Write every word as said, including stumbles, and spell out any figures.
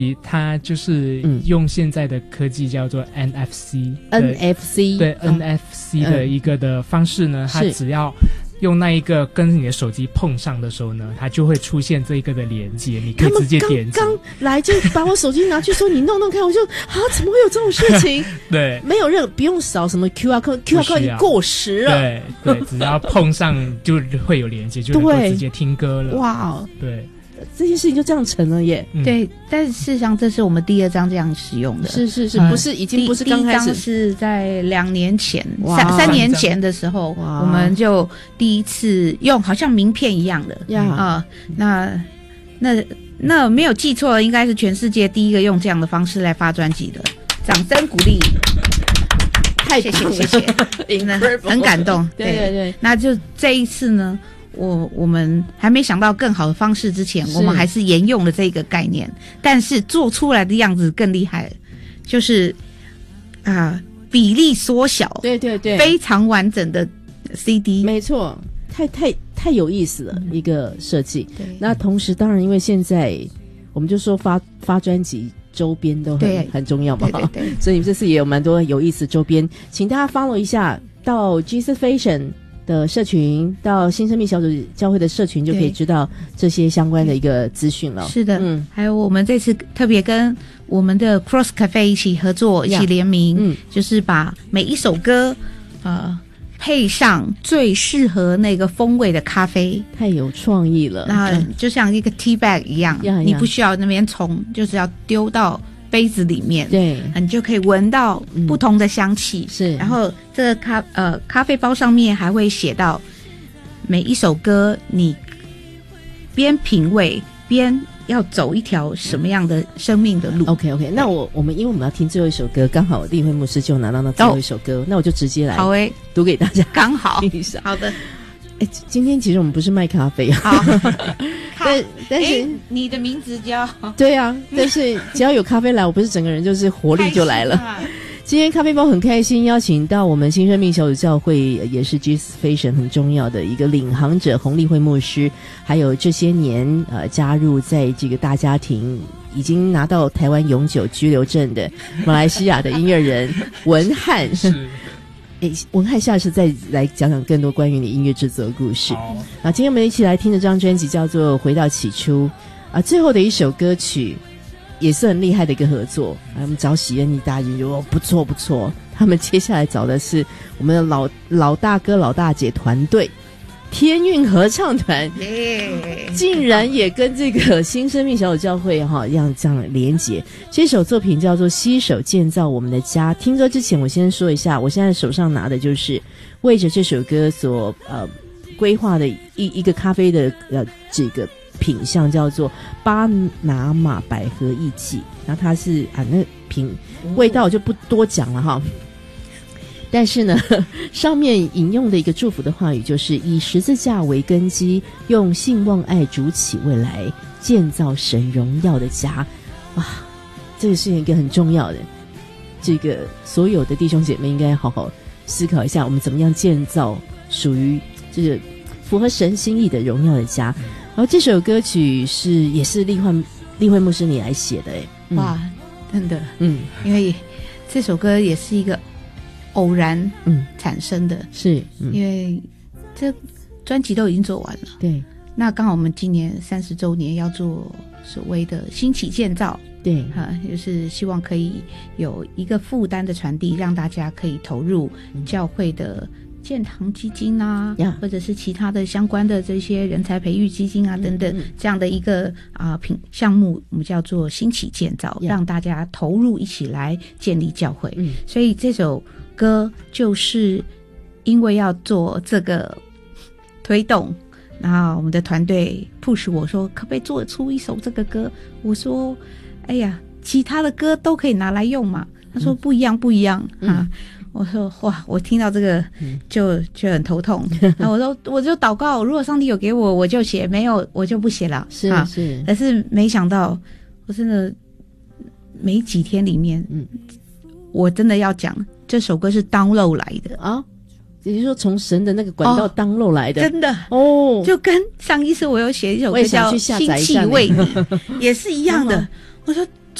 它就是用现在的科技叫做 N F C，N F C 对、哦、N F C 的一个的方式呢，嗯、它只要用那一个跟你的手机碰上的时候呢，它就会出现这一个的连接，你可以直接点击。 他们刚刚来就把我手机拿去说你弄弄看，我就啊，怎么会有这种事情？ 对， 没有任不用扫什么 Q R code，Q R code 已经过时了。 对对，只要碰上就会有连接，就能够直接听歌了。 哇， 对。 这件事情就这样成了耶、 嗯、对，但是事实上这是我们第二章这样使用的， 是是是、嗯、不是已经不是刚开始， 第一章是在两年前三三年前的时候我们就第一次用好像名片一样的啊、呃，那那那没有记错应该是全世界第一个用这样的方式来发专辑的，掌声鼓励， 太棒了， 谢谢谢谢很感动。 对对对， 那就这一次呢，我我们还没想到更好的方式之前，我们还是沿用了这个概念，但是做出来的样子更厉害，就是啊、呃、比例缩小， 对对对， 非常完整的 C D， 没错，太太太有意思了、嗯、一个设计。那同时当然因为现在我们就说发发专辑周边都很很重要嘛， 对对对， 所以这次也有蛮多有意思周边，请大家 follow 一下到 Jesus Fashion的社群，到新生命小组教会的社群，就可以知道这些相关的一个资讯了。 是的，嗯，还有我们这次特别跟我们的 Cross Cafe 一起合作，一起联名，嗯，就是把每一首歌，呃，配上最适合那个风味的咖啡， 太有创意了。 那就像一个 tea bag 一样，嗯、你不需要那边冲，就是要丢到杯子里面， 对， 你就可以闻到不同的香气。 嗯、是， 然后这个咖呃咖啡包上面还会写到每一首歌，你边品味边要走一条什么样的生命的路。 OK OK， 那我我们因为我们要听最后一首歌，刚好立慧牧师就拿到那最后一首歌，哦、那我就直接来好诶读给大家刚好听一下。 好的。 哎，今天其实我们不是卖咖啡啊，但但是你的名字叫对啊，但是只要有咖啡来，我不是整个人就是活力就来了。今天咖啡包很开心，邀请到我们新生命小组教会，也是 Jesus Fashion 很重要的一个领航者洪立慧牧师，还有这些年呃加入在这个大家庭，已经拿到台湾永久居留证的马来西亚的音乐人文翰。 是。 诶，文翰下次再来讲讲更多关于你音乐制作的故事。好，啊，今天我们一起来听的这张专辑叫做《回到起初》啊，最后的一首歌曲也是很厉害的一个合作啊，我们找喜恩妮大姐就哦不错不错，他们接下来找的是我们的老老大哥老大姐团队。天韵合唱团、yeah. 竟然也跟这个新生命小组教会哈一样这样连结。这首作品叫做携手建造我们的家。听歌之前我先说一下，我现在手上拿的就是为着这首歌所呃规划的一一个咖啡的呃这个品项，叫做巴拿马百合艺妓。然后它是啊那品味道就不多讲了哈，但是呢上面引用的一个祝福的话语就是以十字架为根基，用信望爱主起未来，建造神荣耀的家。哇，这个是一个很重要的，这个所有的弟兄姐妹应该好好思考一下，我们怎么样建造属于这个符合神心意的荣耀的家。然后这首歌曲是也是立慧立慧牧师你来写的。诶、 嗯、哇真的嗯，因为这首歌也是一个偶然嗯产生的， 是、 嗯、因为这专辑都已经做完了， 对， 那刚好我们今年三十周年要做所谓的兴起建造， 对哈、啊，就是希望可以有一个负担的传递，让大家可以投入教会的建堂基金啊、嗯、或者是其他的相关的这些人才培育基金啊等等、嗯嗯、这样的一个啊品项目，我们叫做兴起建造，让大家投入一起来建立教会、嗯、所以这首歌就是因为要做这个推动，然后我们的团队 push 我说可不可以做出一首这个歌，我说哎呀其他的歌都可以拿来用嘛，他说不一样不一样、嗯、啊，我说哇，我听到这个就就很头痛。然后我说我就祷告，如果上帝有给我我就写，没有我就不写了。 是、啊、是， 可是没想到我真的没几天里面，嗯，我真的要讲这首歌是 download 来的啊，也就是说从神的那个管道 download 来的， 哦、真的哦， 就跟上一次我有写一首歌叫《新气味》也是一样的。我说